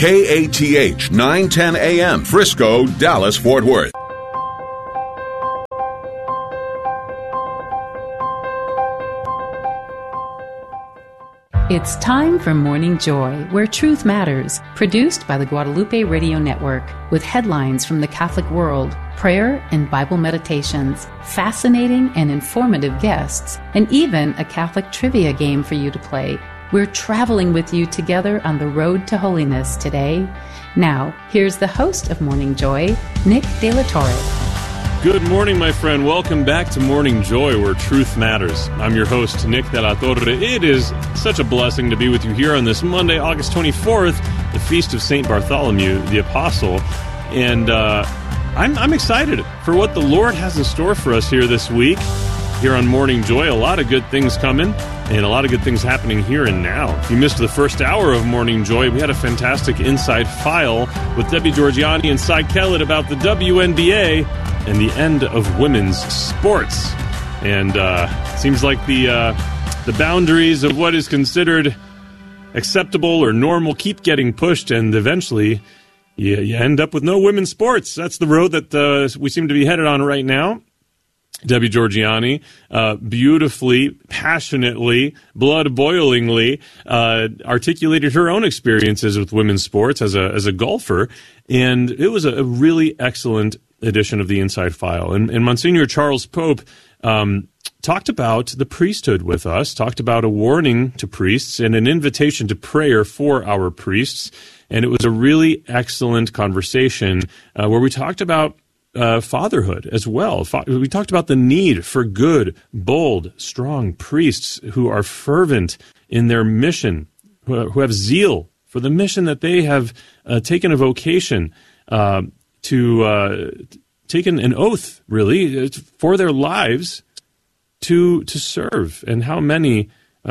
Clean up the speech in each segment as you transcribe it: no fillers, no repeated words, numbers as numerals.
KATH 910 AM, Frisco, Dallas, Fort Worth. It's time for Morning Joy, where truth matters, produced by the Guadalupe Radio Network, with headlines from the Catholic world, prayer and Bible meditations, fascinating and informative guests, and even a Catholic trivia game for you to play. We're traveling with you together on the road to holiness today. Now, here's the host of Morning Joy, Nick De La Torre. Good morning, my friend. Welcome back to Morning Joy, where truth matters. I'm your host, Nick De La Torre. It is such a blessing to be with you here on this Monday, August 24th, the Feast of St. Bartholomew, the Apostle. And I'm excited for what the Lord has in store for us here this week, here on Morning Joy. A lot of good things coming, and a lot of good things happening here and now. If you missed the first hour of Morning Joy, we had a fantastic Inside File with Debbie Georgianni and Cy Kellett about the WNBA and the end of women's sports. And seems like the boundaries of what is considered acceptable or normal keep getting pushed, and eventually you end up with no women's sports. That's the road that we seem to be headed on right now. Debbie Georgianni beautifully, passionately, blood-boilingly articulated her own experiences with women's sports as a golfer, and it was a really excellent edition of the Inside File. And Monsignor Charles Pope talked about the priesthood with us, talked about a warning to priests and an invitation to prayer for our priests, and it was a really excellent conversation where we talked about fatherhood as well. We talked about the need for good, bold, strong priests who are fervent in their mission, who have zeal for the mission that they have taken a vocation taken an oath, really, for their lives to serve, and how many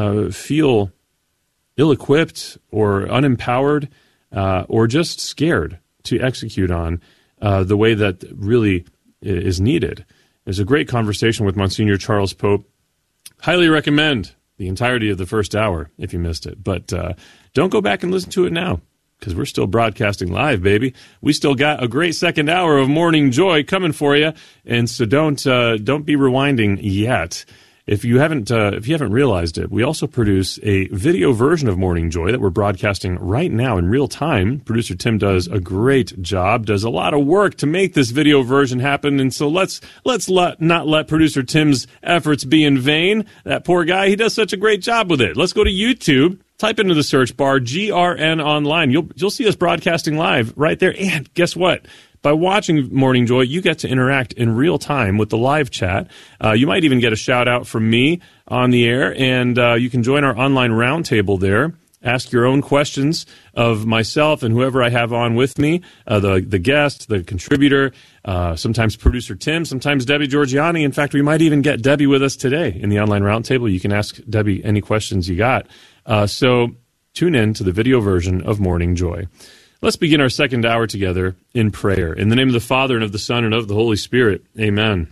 feel ill-equipped or unempowered or just scared to execute on the way that really is needed. There's a great conversation with Monsignor Charles Pope. Highly recommend the entirety of the first hour if you missed it. But don't go back and listen to it now, because we're still broadcasting live, baby. We still got a great second hour of Morning Joy coming for you, and so don't be rewinding yet. If you haven't realized it, we also produce a video version of Morning Joy that we're broadcasting right now in real time. Producer Tim does a great job, does a lot of work to make this video version happen, and so let's not let Producer Tim's efforts be in vain. That poor guy, he does such a great job with it. Let's go to YouTube. Type into the search bar GRN Online. You'll see us broadcasting live right there. And guess what? By watching Morning Joy, you get to interact in real time with the live chat. You might even get a shout out from me on the air, and you can join our online roundtable there. Ask your own questions of myself and whoever I have on with me, the guest, the contributor, sometimes Producer Tim, sometimes Debbie Georgianni. In fact, we might even get Debbie with us today in the online roundtable. You can ask Debbie any questions you got. So tune in to the video version of Morning Joy. Let's begin our second hour together in prayer. In the name of the Father, and of the Son, and of the Holy Spirit. Amen.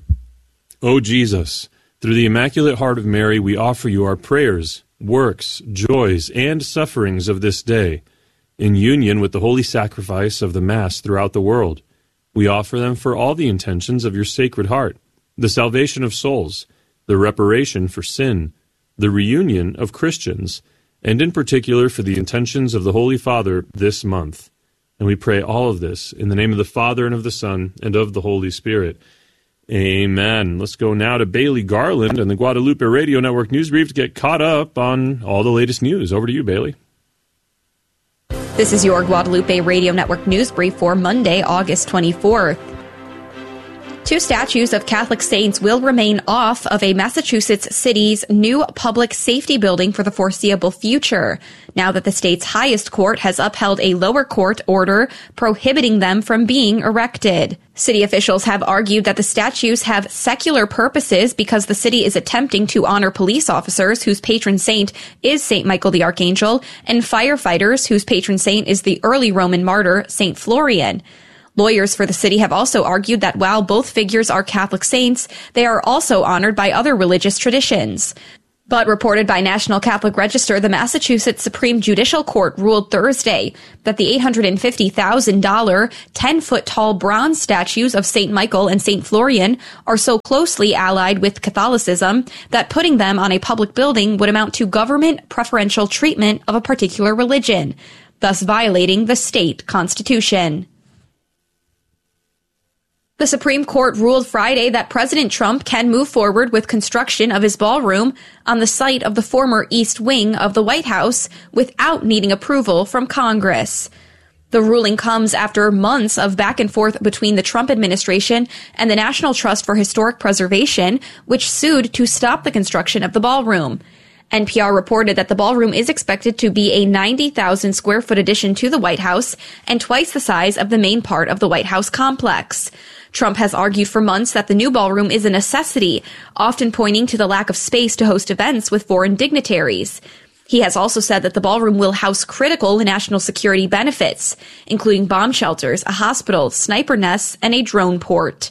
O Jesus, through the Immaculate Heart of Mary, we offer you our prayers, works, joys, and sufferings of this day, in union with the holy sacrifice of the Mass throughout the world. We offer them for all the intentions of your Sacred Heart, the salvation of souls, the reparation for sin, the reunion of Christians, and in particular for the intentions of the Holy Father this month. And we pray all of this in the name of the Father, and of the Son, and of the Holy Spirit. Amen. Let's go now to Bailey Garland and the Guadalupe Radio Network News Brief to get caught up on all the latest news. Over to you, Bailey. This is your Guadalupe Radio Network News Brief for Monday, August 24th. 2 statues of Catholic saints will remain off of a Massachusetts city's new public safety building for the foreseeable future, now that the state's highest court has upheld a lower court order prohibiting them from being erected. City officials have argued that the statues have secular purposes because the city is attempting to honor police officers whose patron saint is St. Michael the Archangel, and firefighters whose patron saint is the early Roman martyr, St. Florian. Lawyers for the city have also argued that while both figures are Catholic saints, they are also honored by other religious traditions. But reported by National Catholic Register, the Massachusetts Supreme Judicial Court ruled Thursday that the $850,000 10-foot-tall bronze statues of St. Michael and St. Florian are so closely allied with Catholicism that putting them on a public building would amount to government preferential treatment of a particular religion, thus violating the state constitution. The Supreme Court ruled Friday that President Trump can move forward with construction of his ballroom on the site of the former East Wing of the White House without needing approval from Congress. The ruling comes after months of back and forth between the Trump administration and the National Trust for Historic Preservation, which sued to stop the construction of the ballroom. NPR reported that the ballroom is expected to be a 90,000 square foot addition to the White House and twice the size of the main part of the White House complex. Trump has argued for months that the new ballroom is a necessity, often pointing to the lack of space to host events with foreign dignitaries. He has also said that the ballroom will house critical national security benefits, including bomb shelters, a hospital, sniper nests, and a drone port.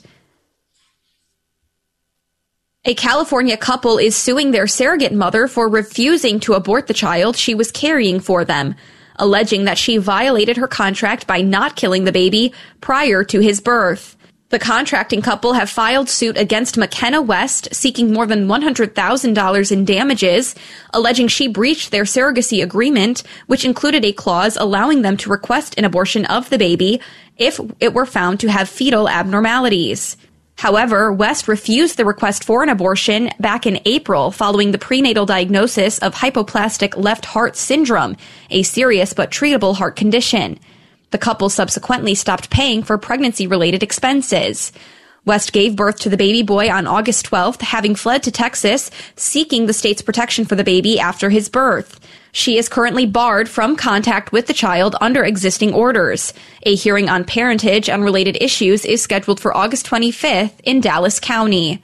A California couple is suing their surrogate mother for refusing to abort the child she was carrying for them, alleging that she violated her contract by not killing the baby prior to his birth. The contracting couple have filed suit against McKenna West, seeking more than $100,000 in damages, alleging she breached their surrogacy agreement, which included a clause allowing them to request an abortion of the baby if it were found to have fetal abnormalities. However, West refused the request for an abortion back in April following the prenatal diagnosis of hypoplastic left heart syndrome, a serious but treatable heart condition. The couple subsequently stopped paying for pregnancy-related expenses. West gave birth to the baby boy on August 12th, having fled to Texas, seeking the state's protection for the baby after his birth. She is currently barred from contact with the child under existing orders. A hearing on parentage and related issues is scheduled for August 25th in Dallas County.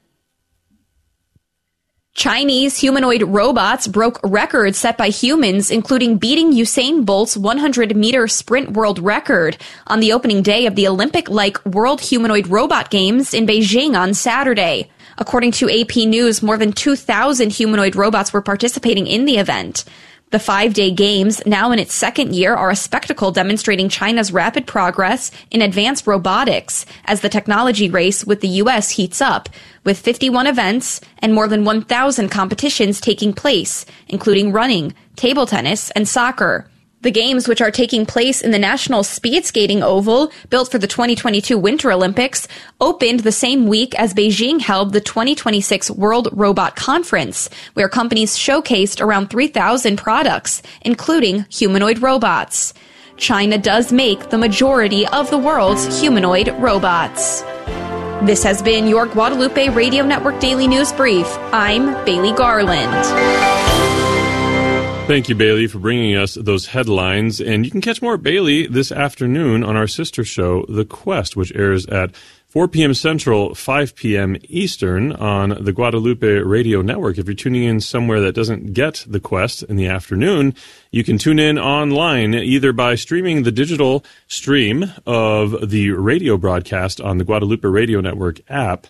Chinese humanoid robots broke records set by humans, including beating Usain Bolt's 100-meter sprint world record on the opening day of the Olympic-like World Humanoid Robot Games in Beijing on Saturday. According to AP News, more than 2,000 humanoid robots were participating in the event. The 5-day games, now in its second year, are a spectacle demonstrating China's rapid progress in advanced robotics as the technology race with the U.S. heats up, with 51 events and more than 1,000 competitions taking place, including running, table tennis, and soccer. The games, which are taking place in the National Speed Skating Oval, built for the 2022 Winter Olympics, opened the same week as Beijing held the 2026 World Robot Conference, where companies showcased around 3,000 products, including humanoid robots. China does make the majority of the world's humanoid robots. This has been your Guadalupe Radio Network Daily News Brief. I'm Bailey Garland. Thank you, Bailey, for bringing us those headlines. And you can catch more Bailey this afternoon on our sister show, The Quest, which airs at 4 p.m. Central, 5 p.m. Eastern on the Guadalupe Radio Network. If you're tuning in somewhere that doesn't get The Quest in the afternoon, you can tune in online either by streaming the digital stream of the radio broadcast on the Guadalupe Radio Network app,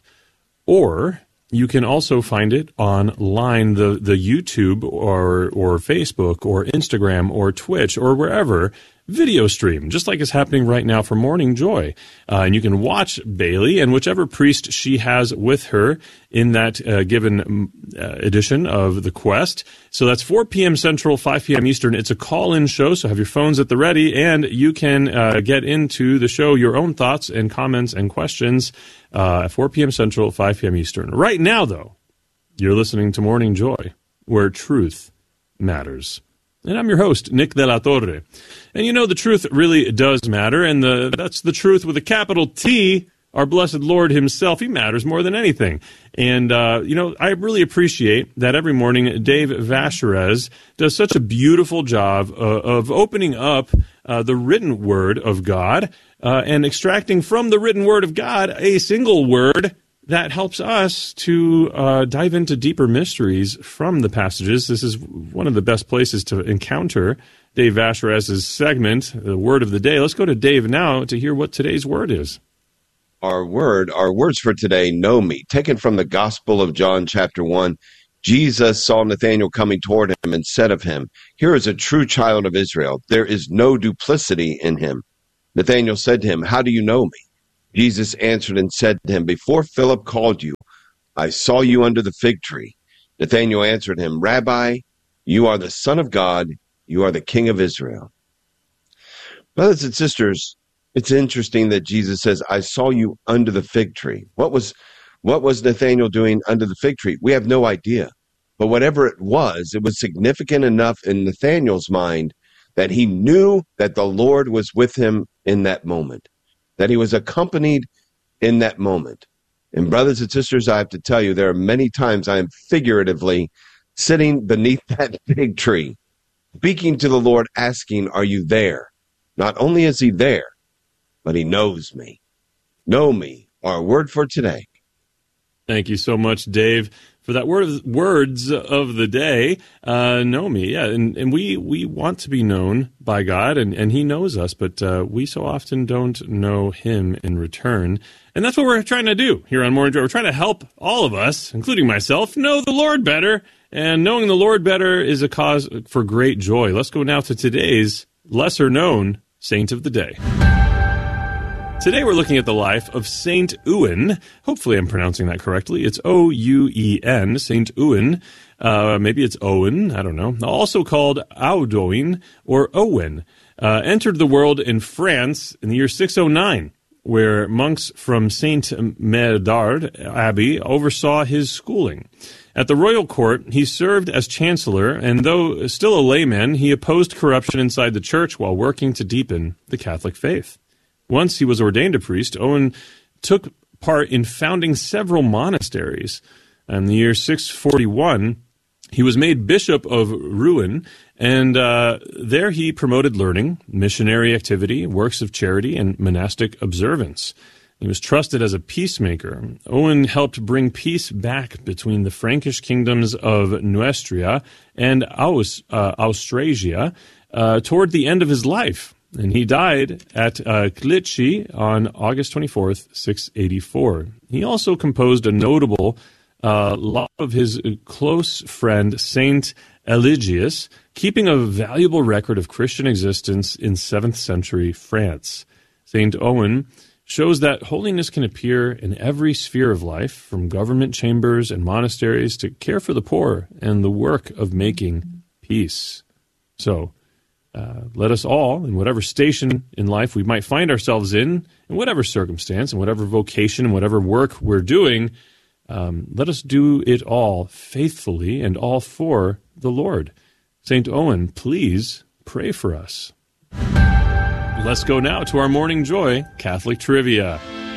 or you can also find it online, the YouTube or Facebook or Instagram or Twitch or wherever, video stream, just like is happening right now for Morning Joy. And you can watch Bailey and whichever priest she has with her in that given edition of The Quest. So that's 4 p.m. Central, 5 p.m. Eastern. It's a call-in show, so have your phones at the ready, and you can get into the show your own thoughts and comments and questions at 4 p.m. Central, 5 p.m. Eastern. Right now, though, you're listening to Morning Joy, where truth matters. And I'm your host, Nick De La Torre. And you know, the truth really does matter, and that's the truth with a capital T. Our blessed Lord himself, he matters more than anything. And, I really appreciate that every morning Dave Vacherez does such a beautiful job of opening up the written word of God and extracting from the written word of God a single word that helps us to dive into deeper mysteries from the passages. This is one of the best places to encounter Dave Vacherez's segment, the Word of the Day. Let's go to Dave now to hear what today's word is. Our words for today, know me, taken from the Gospel of John, chapter 1, Jesus saw Nathanael coming toward him and said of him, "Here is a true child of Israel. There is no duplicity in him." Nathanael said to him, "How do you know me?" Jesus answered and said to him, "Before Philip called you, I saw you under the fig tree." Nathanael answered him, "Rabbi, you are the Son of God. You are the King of Israel." Brothers and sisters, it's interesting that Jesus says, "I saw you under the fig tree." What was Nathanael doing under the fig tree? We have no idea. But whatever it was significant enough in Nathanael's mind that he knew that the Lord was with him in that moment, that he was accompanied in that moment. And brothers and sisters, I have to tell you, there are many times I am figuratively sitting beneath that fig tree, speaking to the Lord, asking, "Are you there?" Not only is he there, but he knows me. Know me, our word for today. Thank you so much, Dave, for that words of the day. Know me, yeah, and we want to be known by God, and he knows us, but we so often don't know him in return. And that's what we're trying to do here on Morning Joy. We're trying to help all of us, including myself, know the Lord better, and knowing the Lord better is a cause for great joy. Let's go now to today's lesser-known saint of the day. Today we're looking at the life of Saint Owen. Hopefully I'm pronouncing that correctly. It's O-U-E-N, Saint Owen. Maybe it's Owen, I don't know. Also called Audoin or Owen. Entered the world in France in the year 609, where monks from Saint Médard Abbey oversaw his schooling. At the royal court, he served as chancellor, and though still a layman, he opposed corruption inside the church while working to deepen the Catholic faith. Once he was ordained a priest, Owen took part in founding several monasteries. In the year 641, he was made Bishop of Rouen, and there he promoted learning, missionary activity, works of charity, and monastic observance. He was trusted as a peacemaker. Owen helped bring peace back between the Frankish kingdoms of Neustria and Austrasia toward the end of his life. And he died at Clichy on August 24th, 684. He also composed a notable law of his close friend, Saint Eligius, keeping a valuable record of Christian existence in 7th century France. Saint Owen shows that holiness can appear in every sphere of life, from government chambers and monasteries to care for the poor and the work of making peace. So, let us all, in whatever station in life we might find ourselves in whatever circumstance, in whatever vocation, in whatever work we're doing, let us do it all faithfully and all for the Lord. St. Owen, please pray for us. Let's go now to our Morning Joy Catholic Trivia.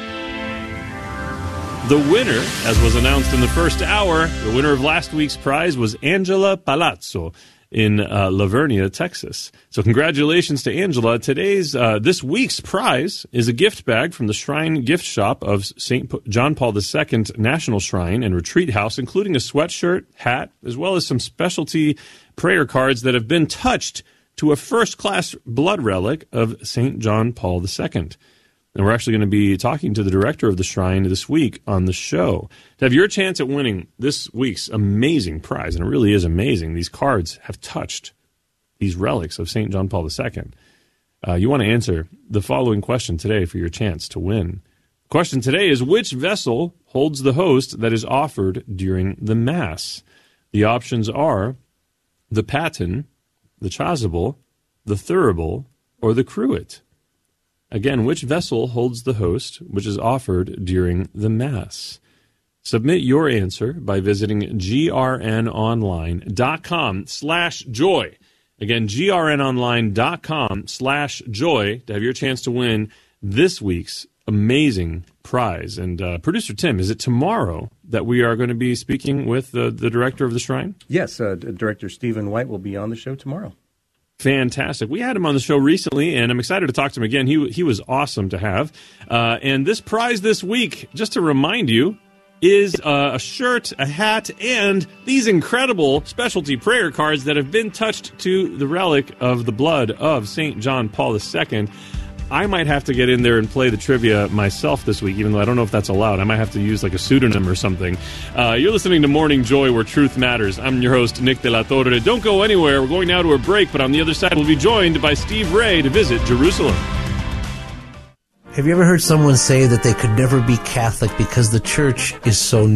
The winner, as was announced in the first hour, the winner of last week's prize was Angela Palazzo in Lavernia, Texas. So congratulations to Angela. This week's prize is a gift bag from the Shrine Gift Shop of St. John Paul II National Shrine and Retreat House, including a sweatshirt, hat, as well as some specialty prayer cards that have been touched to a first-class blood relic of St. John Paul II. And we're actually going to be talking to the director of the shrine this week on the show. To have your chance at winning this week's amazing prize, and it really is amazing, these cards have touched these relics of St. John Paul II. You want to answer the following question today for your chance to win. The question today is, which vessel holds the host that is offered during the Mass? The options are the paten, the chasuble, the thurible, or the cruet. Again, which vessel holds the host which is offered during the Mass? Submit your answer by visiting grnonline.com/joy. Again, grnonline.com/joy to have your chance to win this week's amazing prize. And Producer Tim, is it tomorrow that we are going to be speaking with the director of the shrine? Yes, Director Stephen White will be on the show tomorrow. Fantastic. We had him on the show recently, and I'm excited to talk to him again. He was awesome to have. And this prize this week, just to remind you, is a shirt, a hat, and these incredible specialty prayer cards that have been touched to the relic of the blood of St. John Paul II. I might have to get in there and play the trivia myself this week, even though I don't know if that's allowed. I might have to use like a pseudonym or something. You're listening to Morning Joy, where truth matters. I'm your host, Nick De La Torre. Don't go anywhere. We're going now to a break, but on the other side, we'll be joined by Steve Ray to visit Jerusalem. Have you ever heard someone say that they could never be Catholic because the church is so